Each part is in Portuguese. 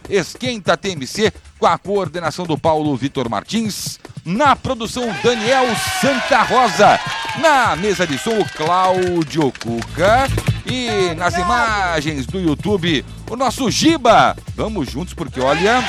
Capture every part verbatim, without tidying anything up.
Esquenta T M C, com a coordenação do Paulo Vitor Martins, na produção Daniel Santa Rosa, na mesa de som o Cláudio Cuca e nas imagens do YouTube o nosso Giba. Vamos juntos porque olha,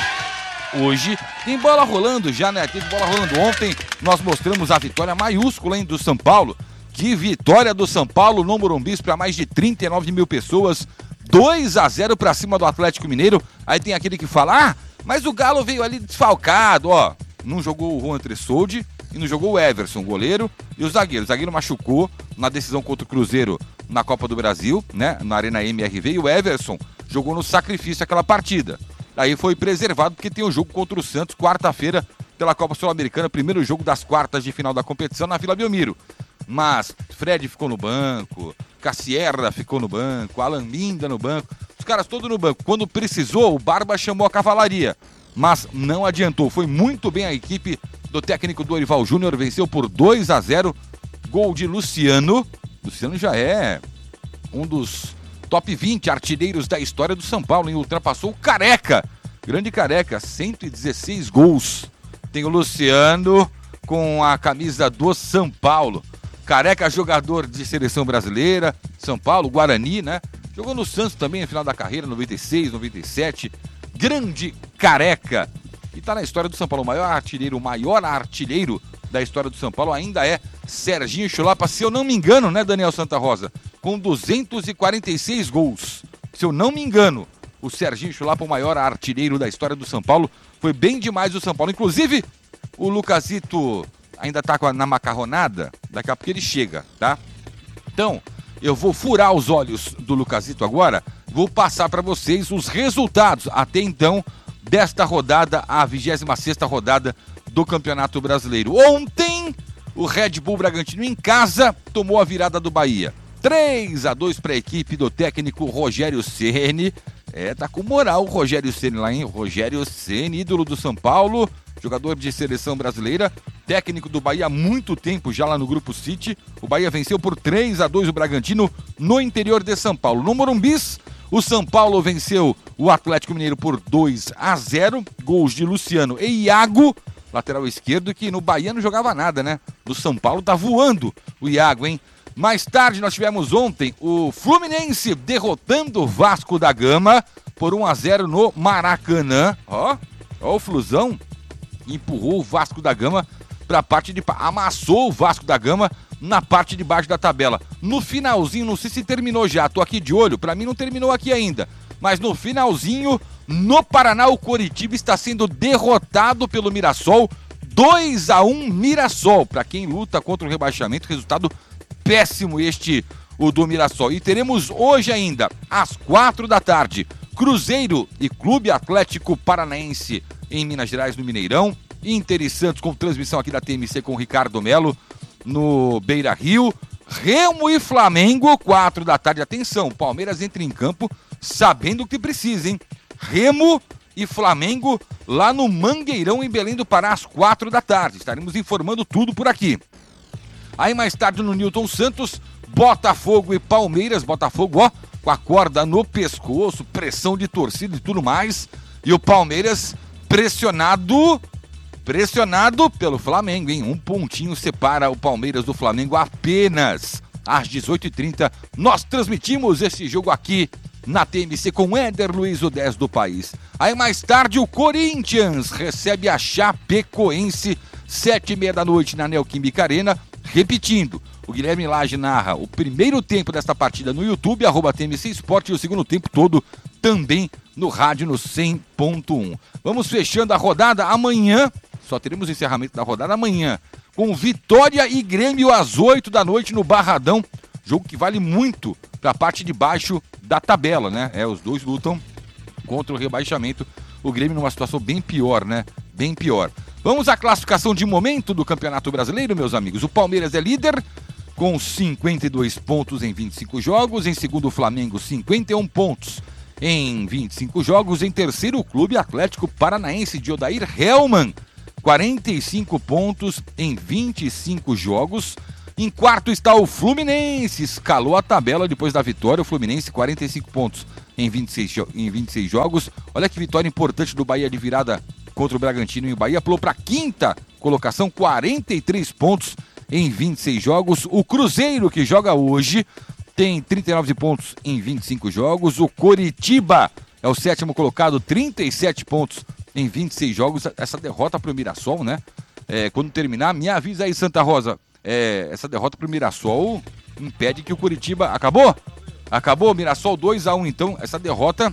hoje tem bola rolando já, né? Teve bola rolando ontem, nós mostramos a vitória maiúscula, hein, do São Paulo. Que vitória do São Paulo no Morumbi para mais de trinta e nove mil pessoas, dois a zero para cima do Atlético Mineiro. Aí tem aquele que fala, ah, mas o Galo veio ali desfalcado, ó. Não jogou o Juan Tressoldi e não jogou o Everson, o goleiro, e o zagueiro. O zagueiro machucou na decisão contra o Cruzeiro na Copa do Brasil, né, na Arena M R V, e o Everson jogou no sacrifício aquela partida. Aí foi preservado porque tem o jogo contra o Santos, quarta-feira, pela Copa Sul-Americana, primeiro jogo das quartas de final da competição na Vila Belmiro. Mas Fred ficou no banco, Cassierra ficou no banco, Alan Linda no banco, os caras todos no banco. Quando precisou, o Barba chamou a cavalaria, mas não adiantou. Foi muito bem a equipe do técnico Dorival Júnior, venceu por dois a zero, gol de Luciano. Luciano já é um dos top vinte artilheiros da história do São Paulo, e ultrapassou o Careca, grande Careca, cento e dezesseis gols. Tem o Luciano com a camisa do São Paulo. Careca, jogador de seleção brasileira, São Paulo, Guarani, né? Jogou no Santos também no final da carreira, noventa e seis, noventa e sete. Grande Careca. E tá na história do São Paulo. O maior artilheiro, o maior artilheiro da história do São Paulo ainda é Serginho Chulapa, se eu não me engano, né, Daniel Santa Rosa? Com duzentos e quarenta e seis gols. Se eu não me engano, o Serginho Chulapa, o maior artilheiro da história do São Paulo. Foi bem demais o São Paulo. Inclusive, o Lucasito ainda tá na macarronada, daqui a pouco ele chega, tá? Então, eu vou furar os olhos do Lucasito agora, vou passar para vocês os resultados, até então, desta rodada, a vigésima sexta rodada do Campeonato Brasileiro. Ontem, o Red Bull Bragantino em casa tomou a virada do Bahia. três a dois para a equipe do técnico Rogério Ceni. É, tá com moral o Rogério Ceni lá, hein? Rogério Ceni, ídolo do São Paulo, jogador de seleção brasileira, técnico do Bahia há muito tempo já lá no Grupo City. O Bahia venceu por três a dois o Bragantino no interior de São Paulo. No Morumbis, o São Paulo venceu o Atlético Mineiro por dois a zero, gols de Luciano e Iago, lateral esquerdo, que no Bahia não jogava nada, né? No São Paulo tá voando o Iago, hein? Mais tarde nós tivemos ontem o Fluminense derrotando o Vasco da Gama por um a zero no Maracanã. Ó, ó o Flusão empurrou o Vasco da Gama para a parte de... amassou o Vasco da Gama na parte de baixo da tabela. No finalzinho, não sei se terminou já, tô aqui de olho, para mim não terminou aqui ainda, mas no finalzinho, no Paraná, o Coritiba está sendo derrotado pelo Mirassol, dois a um Mirassol. Para quem luta contra o rebaixamento, resultado péssimo este, o do Mirassol. E teremos hoje ainda, às quatro da tarde, Cruzeiro e Clube Atlético Paranaense em Minas Gerais, no Mineirão. Inter e Santos, com transmissão aqui da T M C com o Ricardo Melo no Beira Rio. Remo e Flamengo, quatro da tarde. Atenção, Palmeiras entra em campo sabendo o que precisa, hein? Remo e Flamengo lá no Mangueirão, em Belém do Pará, às quatro da tarde. Estaremos informando tudo por aqui. Aí mais tarde no Newton Santos, Botafogo e Palmeiras. Botafogo, ó, com a corda no pescoço, pressão de torcida e tudo mais. E o Palmeiras pressionado, pressionado pelo Flamengo, hein? Um pontinho separa o Palmeiras do Flamengo apenas. Às dezoito e trinta, nós transmitimos esse jogo aqui na T M C com Éder Luiz, o dez do país. Aí mais tarde o Corinthians recebe a Chapecoense, sete e meia da noite na Neoquímica Arena. Repetindo, o Guilherme Lage narra o primeiro tempo desta partida no YouTube, arroba T M C Esporte, e o segundo tempo todo também no rádio no cem ponto um. Vamos fechando a rodada amanhã, só teremos encerramento da rodada amanhã, com Vitória e Grêmio às oito da noite no Barradão, jogo que vale muito para a parte de baixo da tabela, né? É, os dois lutam contra o rebaixamento, o Grêmio numa situação bem pior, né? Bem pior. Vamos à classificação de momento do Campeonato Brasileiro, meus amigos. O Palmeiras é líder com cinquenta e dois pontos em vinte e cinco jogos. Em segundo, o Flamengo, cinquenta e um pontos em vinte e cinco jogos. Em terceiro, o Clube Atlético Paranaense de Odair Hellmann, quarenta e cinco pontos em vinte e cinco jogos. Em quarto está o Fluminense, escalou a tabela depois da vitória. O Fluminense, quarenta e cinco pontos. em vinte e seis, em vinte e seis jogos. Olha que vitória importante do Bahia de virada contra o Bragantino, e o Bahia pulou para a quinta colocação, quarenta e três pontos em vinte e seis jogos. O Cruzeiro, que joga hoje, tem trinta e nove pontos em vinte e cinco jogos. O Coritiba é o sétimo colocado, trinta e sete pontos em vinte e seis jogos. Essa derrota para o Mirassol, né? É, quando terminar, me avisa aí, Santa Rosa. É, essa derrota para o Mirassol impede que o Coritiba... Acabou? Acabou, Mirassol dois a um, então. Essa derrota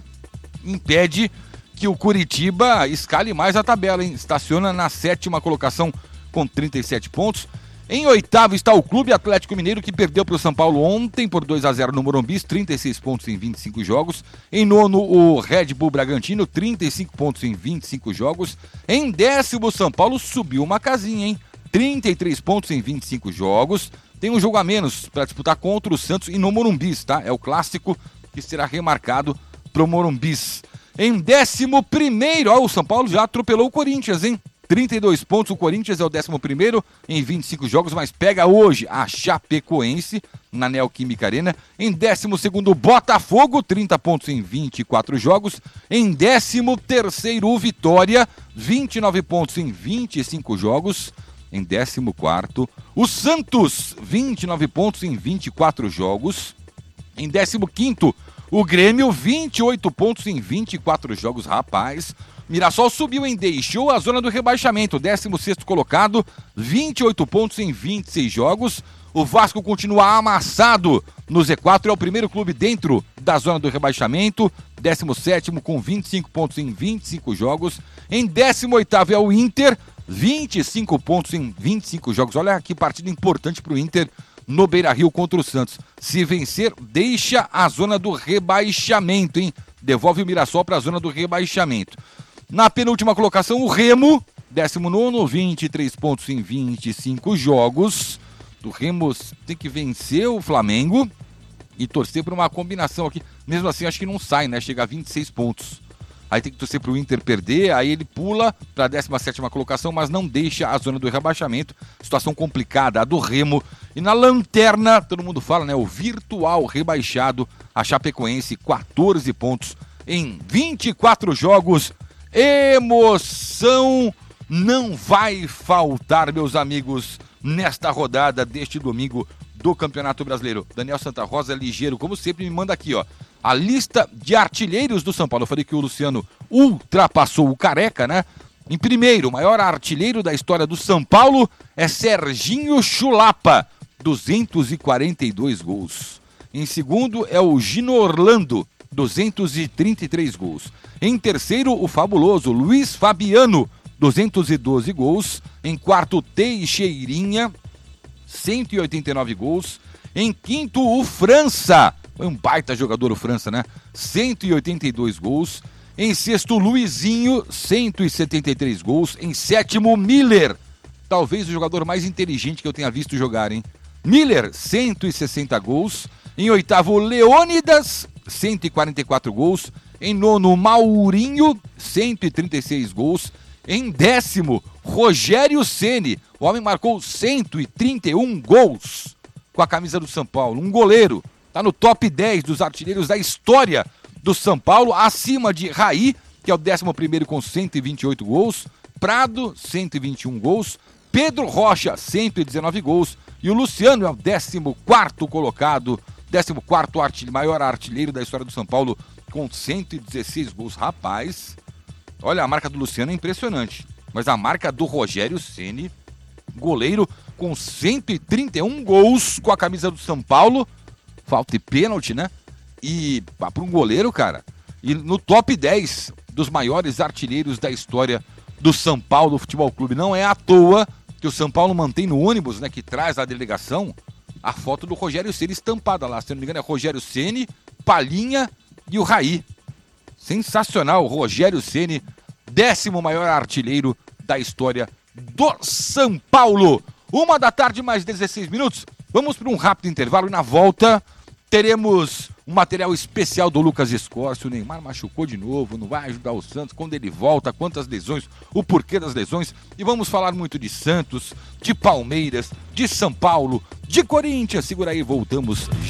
impede que o Coritiba escale mais a tabela, hein? Estaciona na sétima colocação com trinta e sete pontos. Em oitavo está o Clube Atlético Mineiro, que perdeu para o São Paulo ontem por dois a zero no Morumbi, trinta e seis pontos em vinte e cinco jogos. Em nono, o Red Bull Bragantino, trinta e cinco pontos em vinte e cinco jogos. Em décimo, o São Paulo subiu uma casinha, hein? trinta e três pontos em vinte e cinco jogos. Tem um jogo a menos para disputar contra o Santos e no Morumbi, tá? É o clássico que será remarcado para o Morumbi. Em décimo primeiro, ó, o São Paulo já atropelou o Corinthians, hein? trinta e dois pontos, o Corinthians é o décimo primeiro em vinte e cinco jogos, mas pega hoje a Chapecoense na Neoquímica Arena. Em décimo segundo, Botafogo, trinta pontos em vinte e quatro jogos. Em décimo terceiro, o Vitória, vinte e nove pontos em vinte e cinco jogos. Em décimo quarto, o Santos, vinte e nove pontos em vinte e quatro jogos. Em décimo quinto, o Grêmio, vinte e oito pontos em vinte e quatro jogos, rapaz. Mirassol subiu, hein? Deixou a zona do rebaixamento, décimo sexto colocado, vinte e oito pontos em vinte e seis jogos. O Vasco continua amassado no Z quatro, é o primeiro clube dentro da zona do rebaixamento, décimo sétimo com vinte e cinco pontos em vinte e cinco jogos. Em décimo oitavo é o Inter, vinte e cinco pontos em vinte e cinco jogos. Olha que partida importante para o Inter no Beira-Rio contra o Santos. Se vencer, deixa a zona do rebaixamento, hein? Devolve o Mirassol para a zona do rebaixamento. Na penúltima colocação, o Remo, décimo nono, vinte e três pontos em vinte e cinco jogos. O Remo tem que vencer o Flamengo e torcer por uma combinação aqui. Mesmo assim, acho que não sai, né? Chega a vinte e seis pontos. Aí tem que torcer para o Inter perder, aí ele pula para a décima sétima colocação, mas não deixa a zona do rebaixamento. Situação complicada, a do Remo. E na lanterna, todo mundo fala, né? O virtual rebaixado, a Chapecoense, quatorze pontos em vinte e quatro jogos. Emoção não vai faltar, meus amigos, nesta rodada deste domingo do Campeonato Brasileiro. Daniel Santa Rosa, ligeiro, como sempre, me manda aqui, ó, a lista de artilheiros do São Paulo. Eu falei que o Luciano ultrapassou o Careca, né? Em primeiro, o maior artilheiro da história do São Paulo é Serginho Chulapa, duzentos e quarenta e dois gols. Em segundo é o Gino Orlando, duzentos e trinta e três gols. Em terceiro, o fabuloso Luiz Fabiano, duzentos e doze gols. Em quarto, Teixeirinha, cento e oitenta e nove gols. Em quinto, o França, foi um baita jogador o França, né? cento e oitenta e dois gols. Em sexto, o Luizinho, cento e setenta e três gols. Em sétimo, o Miller, talvez o jogador mais inteligente que eu tenha visto jogar, hein? Miller, cento e sessenta gols. Em oitavo, o Leônidas, cento e quarenta e quatro gols. Em nono, Maurinho, cento e trinta e seis gols. Em décimo, Rogério Ceni. O homem marcou cento e trinta e um gols com a camisa do São Paulo. Um goleiro. Está no top dez dos artilheiros da história do São Paulo, acima de Raí, que é o décimo primeiro com cento e vinte e oito gols. Prado, cento e vinte e um gols. Pedro Rocha, cento e dezenove gols. E o Luciano é o décimo quarto colocado, décimo quarto artilheiro, maior artilheiro da história do São Paulo, com cento e dezesseis gols. Rapaz, olha, a marca do Luciano é impressionante, mas a marca do Rogério Ceni, goleiro com cento e trinta e um gols com a camisa do São Paulo, falta e pênalti, né? E para um goleiro, cara, e no top dez dos maiores artilheiros da história do São Paulo Futebol Clube. Não é à toa que o São Paulo mantém no ônibus, né, que traz a delegação, a foto do Rogério Ceni estampada lá. Se não me engano, é Rogério Ceni, Palhinha e o Raí. Sensacional, Rogério Ceni, décimo maior artilheiro da história do São Paulo. Uma da tarde, mais dezesseis minutos. Vamos para um rápido intervalo e na volta teremos um material especial do Lucas Escorcio. O Neymar machucou de novo, não vai ajudar o Santos. Quando ele volta, quantas lesões, o porquê das lesões. E vamos falar muito de Santos, de Palmeiras, de São Paulo, de Corinthians. Segura aí, voltamos